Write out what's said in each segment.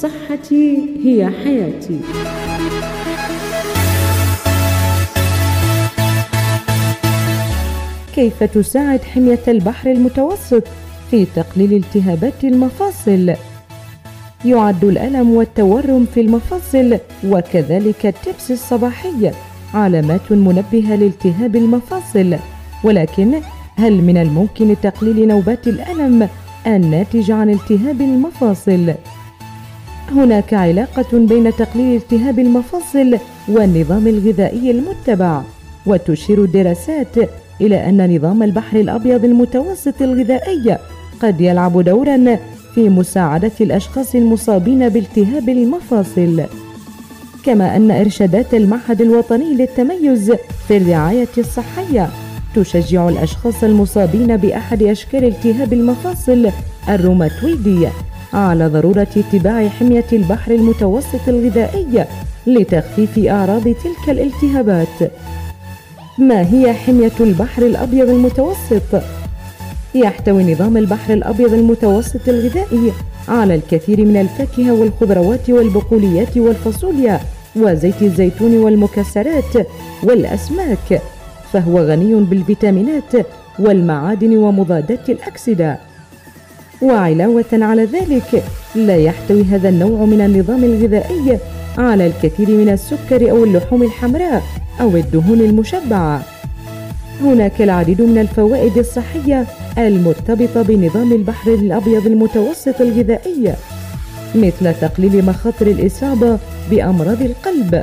صحتي هي حياتي. كيف تساعد حمية البحر المتوسط في تقليل التهابات المفاصل؟ يعد الألم والتورم في المفاصل وكذلك التبس الصباحي علامات منبهة لالتهاب المفاصل، ولكن هل من الممكن تقليل نوبات الألم الناتجة عن التهاب المفاصل؟ هناك علاقة بين تقليل التهاب المفاصل والنظام الغذائي المتبع، وتشير الدراسات إلى أن نظام البحر الأبيض المتوسط الغذائي قد يلعب دورا في مساعدة الأشخاص المصابين بالتهاب المفاصل، كما أن إرشادات المعهد الوطني للتميز في الرعاية الصحية تشجع الأشخاص المصابين بأحد أشكال التهاب المفاصل الروماتويدي على ضرورة اتباع حمية البحر المتوسط الغذائي لتخفيف أعراض تلك الالتهابات. ما هي حمية البحر الأبيض المتوسط؟ يحتوي نظام البحر الأبيض المتوسط الغذائي على الكثير من الفاكهة والخضروات والبقوليات والفاصوليا وزيت الزيتون والمكسرات والأسماك، فهو غني بالفيتامينات والمعادن ومضادات الأكسدة. وعلاوة على ذلك لا يحتوي هذا النوع من النظام الغذائي على الكثير من السكر أو اللحوم الحمراء أو الدهون المشبعة. هناك العديد من الفوائد الصحية المرتبطة بنظام البحر الأبيض المتوسط الغذائي، مثل تقليل مخاطر الإصابة بأمراض القلب،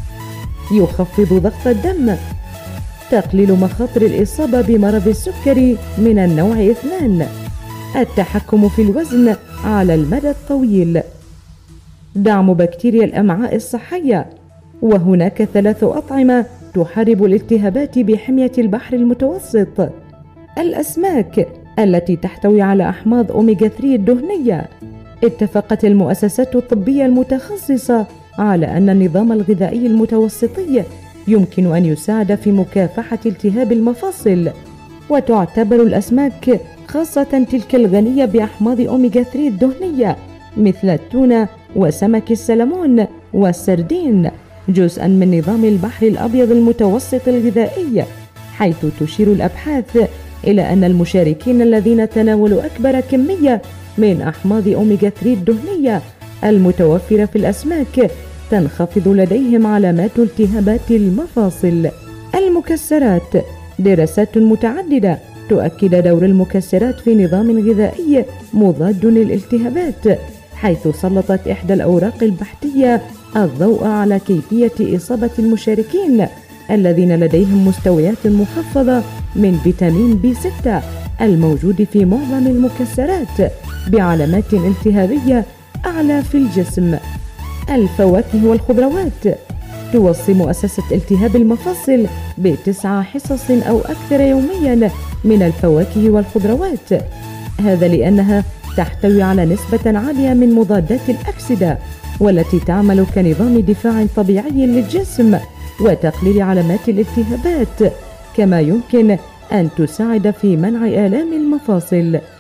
يخفض ضغط الدم، تقليل مخاطر الإصابة بمرض السكري من النوع 2، التحكم في الوزن على المدى الطويل، دعم بكتيريا الأمعاء الصحية. وهناك 3 أطعمة تحارب الالتهابات بحمية البحر المتوسط: الأسماك التي تحتوي على أحماض أوميغا 3 الدهنية. اتفقت المؤسسات الطبية المتخصصة على أن النظام الغذائي المتوسطي يمكن أن يساعد في مكافحة التهاب المفاصل، وتعتبر الأسماك خاصة تلك الغنية بأحماض أوميغا 3 الدهنية مثل التونة وسمك السلمون والسردين جزءا من نظام البحر الأبيض المتوسط الغذائي، حيث تشير الأبحاث إلى أن المشاركين الذين تناولوا أكبر كمية من أحماض أوميغا 3 الدهنية المتوفرة في الأسماك تنخفض لديهم علامات التهابات المفاصل. المكسرات: دراسات متعددة تؤكد دور المكسرات في نظام غذائي مضاد للالتهابات، حيث سلطت إحدى الأوراق البحثية الضوء على كيفية إصابة المشاركين الذين لديهم مستويات مخفضة من فيتامين B6 الموجود في معظم المكسرات بعلامات التهابية أعلى في الجسم. الفواكه والخضروات: توصي مؤسسة التهاب المفاصل ب9 حصص أو أكثر يوميا من الفواكه والخضروات، هذا لأنها تحتوي على نسبة عالية من مضادات الأكسدة والتي تعمل كنظام دفاع طبيعي للجسم وتقليل علامات الالتهابات، كما يمكن أن تساعد في منع آلام المفاصل.